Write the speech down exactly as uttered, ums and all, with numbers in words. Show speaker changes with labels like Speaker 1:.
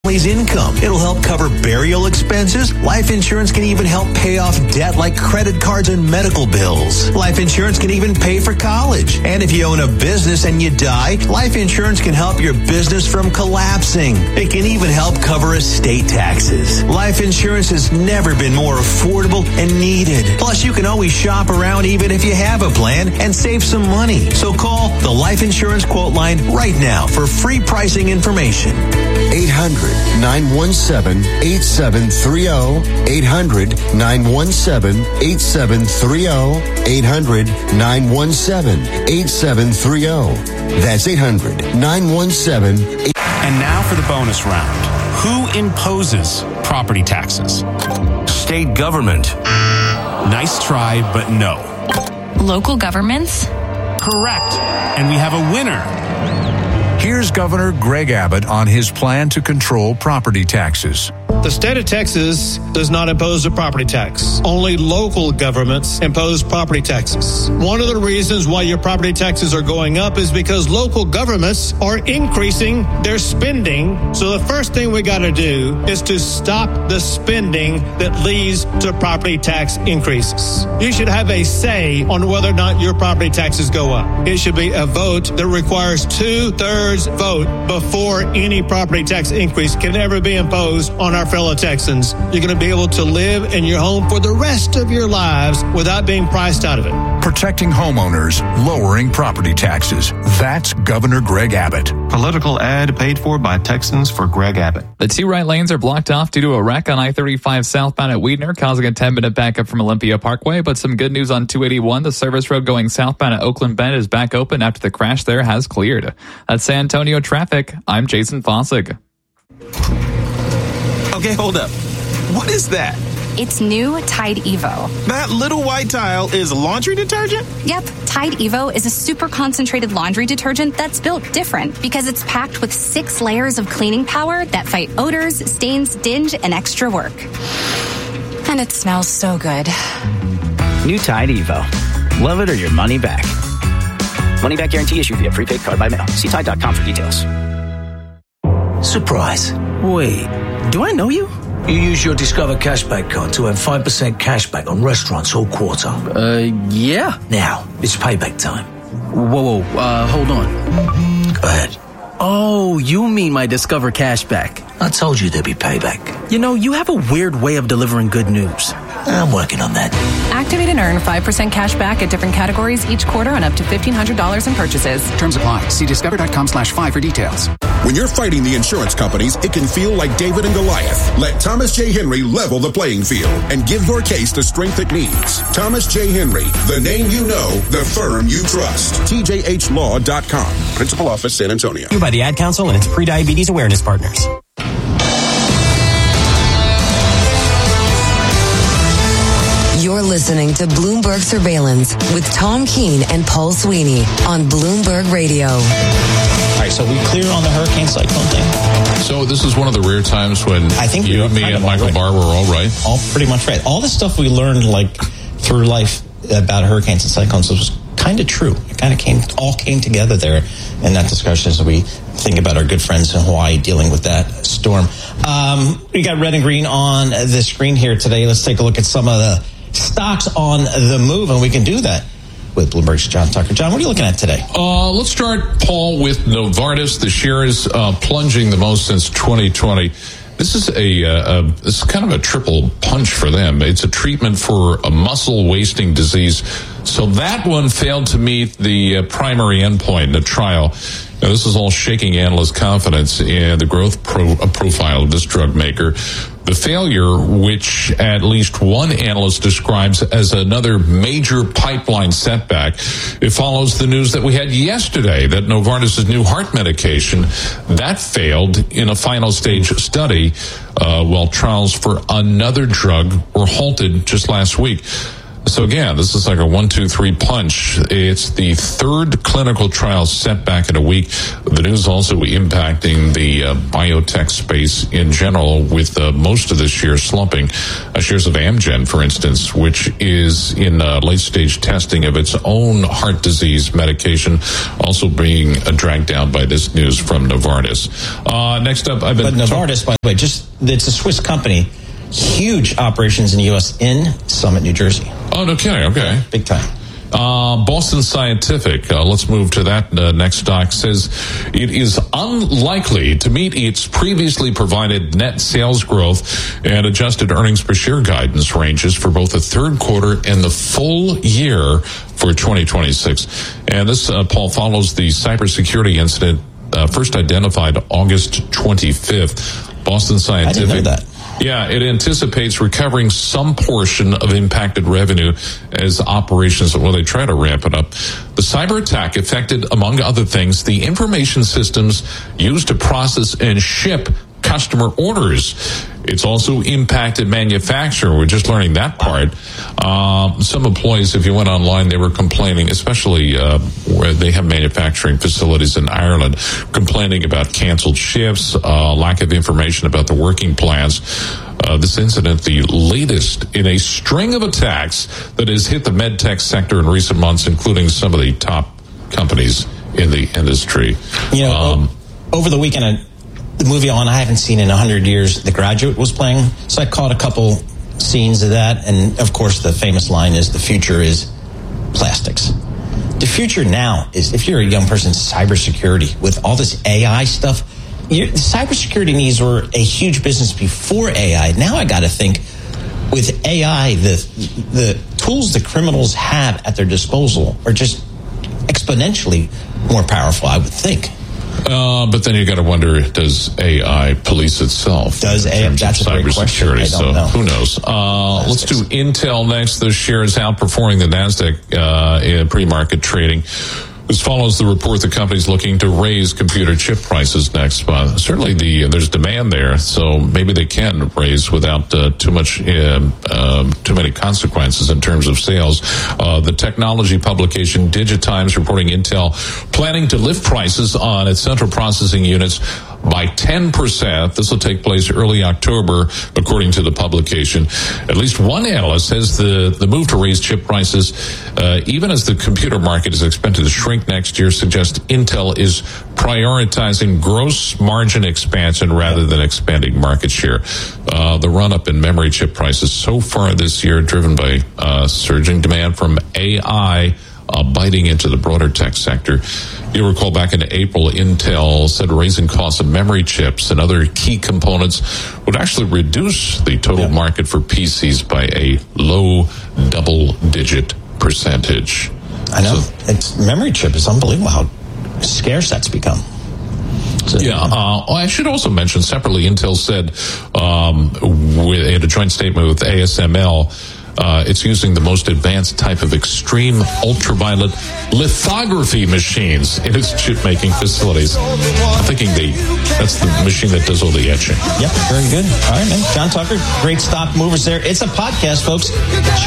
Speaker 1: income. It'll help cover burial expenses. Life insurance can even help pay off debt like credit cards and medical bills. Life insurance can even pay for college. And if you own a business and you die, life insurance can help your business from collapsing. It can even help cover estate taxes. Life insurance has never been more affordable and needed. Plus, you can always shop around even if you have a plan and save some money. So call the Life Insurance Quote Line right now for free pricing information.
Speaker 2: eight hundred, nine one seven, eight seven three zero. eight hundred, nine one seven, eight seven three zero. eight hundred, nine one seven, eight seven three zero. That's eight hundred, nine one seven, eight seven three zero.
Speaker 3: And now for the bonus round. Who imposes property taxes?
Speaker 4: State government.
Speaker 3: Nice try, but no.
Speaker 5: Local governments?
Speaker 3: Correct. And we have a winner.
Speaker 6: Here's Governor Greg Abbott on his plan to control property taxes.
Speaker 7: The state of Texas does not impose a property tax. Only local governments impose property taxes. One of the reasons why your property taxes are going up is because local governments are increasing their spending. So the first thing we got to do is to stop the spending that leads to property tax increases. You should have a say on whether or not your property taxes go up. It should be a vote that requires two-thirds vote before any property tax increase can ever be imposed on our fellow Texans. You're going to be able to live in your home for the rest of your lives without being priced out of it.
Speaker 6: Protecting homeowners, lowering property taxes. That's Governor Greg Abbott.
Speaker 8: Political ad paid for by Texans for Greg Abbott.
Speaker 9: The two right lanes are blocked off due to a wreck on I thirty-five southbound at Weidner, causing a ten-minute backup from Olympia Parkway. But some good news on two eighty-one. The service road going southbound at Oakland Bend is back open after the crash there has cleared. That's San Antonio traffic. I'm Jason Fossig.
Speaker 4: Okay, hold up. What is that?
Speaker 5: It's new Tide Evo.
Speaker 4: That little white tile is laundry detergent?
Speaker 5: Yep, Tide Evo is a super concentrated laundry detergent that's built different because it's packed with six layers of cleaning power that fight odors, stains, dinge, and extra work. And it smells so good.
Speaker 10: New Tide Evo. Love it or your money back. Money back guarantee issued via prepaid card by mail. See Tide dot com for details.
Speaker 11: Surprise.
Speaker 10: Wait, do I know you?
Speaker 11: You use your Discover Cashback card to earn five percent cashback on restaurants all quarter.
Speaker 10: Uh, yeah.
Speaker 11: Now, it's payback time.
Speaker 10: Whoa, whoa, uh, hold on.
Speaker 11: Go ahead.
Speaker 10: Oh, you mean my Discover Cashback.
Speaker 11: I told you there'd be payback.
Speaker 10: You know, you have a weird way of delivering good news.
Speaker 11: I'm working on that.
Speaker 12: Activate and earn five percent cash back at different categories each quarter on up to fifteen hundred dollars in purchases.
Speaker 13: Terms apply. See discover.com slash five for details.
Speaker 14: When you're fighting the insurance companies, it can feel like David and Goliath. Let Thomas J. Henry level the playing field and give your case the strength it needs. Thomas J. Henry, the name you know, the firm you trust. T J H law dot com. Principal Office, San Antonio.
Speaker 15: By the Ad Council and its pre-diabetes awareness partners.
Speaker 16: You're listening to Bloomberg Surveillance with Tom Keene and Paul Sweeney on Bloomberg Radio.
Speaker 17: All right, so we clear on the hurricane cyclone thing.
Speaker 18: So this is one of the rare times when
Speaker 17: I think
Speaker 18: you,
Speaker 17: we
Speaker 18: me, and Michael
Speaker 17: right.
Speaker 18: Barr were all right.
Speaker 17: All pretty much right. All the stuff we learned like through life about hurricanes and cyclones was kind of true. It kind of came all came together there in that discussion as we think about our good friends in Hawaii dealing with that storm. Um, we got red and green on the screen here today. Let's take a look at some of the stocks on the move, and we can do that with Bloomberg's John Tucker. John, what are you looking at today?
Speaker 18: Uh, let's start, Paul, with Novartis. The share is uh, plunging the most since twenty twenty. This is a, uh, a this is kind of a triple punch for them. It's a treatment for a muscle wasting disease. So that one failed to meet the uh, primary endpoint in the trial. Now, this is all shaking analyst confidence in the growth pro- uh, profile of this drug maker. The failure, which at least one analyst describes as another major pipeline setback, it follows the news that we had yesterday that Novartis' new heart medication, that failed in a final stage study, uh, while trials for another drug were halted just last week. So again, this is like a one, two, three punch. It's the third clinical trial setback in a week. The news also impacting the uh, biotech space in general, with uh, most of this year slumping. Uh, shares of Amgen, for instance, which is in uh, late-stage testing of its own heart disease medication, also being uh, dragged down by this news from Novartis. Uh, next up, I've been...
Speaker 17: But Novartis, by the way, just it's a Swiss company. Huge operations in the U S in Summit, New Jersey.
Speaker 18: Oh, no kidding. Okay.
Speaker 17: Big time.
Speaker 18: Uh, Boston Scientific, uh, let's move to that uh, next stock, says it is unlikely to meet its previously provided net sales growth and adjusted earnings per share guidance ranges for both the third quarter and the full year for twenty twenty-six. And this, uh, Paul, follows the cybersecurity incident uh, first identified August twenty-fifth. Boston Scientific.
Speaker 17: I didn't know that.
Speaker 18: Yeah, it anticipates recovering some portion of impacted revenue as operations, well, they try to ramp it up. The cyber attack affected, among other things, the information systems used to process and ship customer orders. It's also impacted manufacturing. We're just learning that part. Uh, some employees, if you went online, they were complaining, especially uh, where they have manufacturing facilities in Ireland, complaining about canceled shifts, uh, lack of information about the working plans. Uh, this incident, the latest in a string of attacks that has hit the medtech sector in recent months, including some of the top companies in the industry.
Speaker 17: You know, um, over the weekend, I the movie on I haven't seen in a hundred years, The Graduate, was playing. So I caught a couple scenes of that. And of course, the famous line is, the future is plastics. The future now is, if you're a young person, cybersecurity. With all this A I stuff, your, cybersecurity needs were a huge business before A I. Now I got to think, with A I, the the tools the criminals have at their disposal are just exponentially more powerful, I would think.
Speaker 18: Uh, but then you got to wonder, does A I police itself?
Speaker 17: Does A I? That's a great question. I don't
Speaker 18: so
Speaker 17: know.
Speaker 18: Who knows? Uh, let's do Intel next. The shares outperforming the NASDAQ uh, in pre-market trading. This follows the report the company's looking to raise computer chip prices next month. Certainly, the uh, there's demand there, so maybe they can raise without uh, too much, uh, uh, too many consequences in terms of sales. Uh, the technology publication Digitimes reporting Intel planning to lift prices on its central processing units by ten percent. This will take place early October, according to the publication. At least one analyst says the, the move to raise chip prices, uh, even as the computer market is expected to shrink next year, suggests Intel is prioritizing gross margin expansion rather than expanding market share. Uh, the run-up in memory chip prices so far this year, driven by uh, surging demand from A I, Uh, biting into the broader tech sector. You'll recall back in April, Intel said raising costs of memory chips and other key components would actually reduce the total yeah. market for P Cs by a low double-digit percentage.
Speaker 17: I know.
Speaker 18: So,
Speaker 17: it's memory chip is unbelievable how scarce that's become.
Speaker 18: So, yeah, uh, I should also mention separately, Intel said um, with, in a joint statement with A S M L, Uh, it's using the most advanced type of extreme ultraviolet lithography machines in its chip-making facilities. I'm thinking the that's the machine that does all the etching.
Speaker 17: Yep, very good. All right, man. John Tucker, great stock movers there. It's a podcast, folks.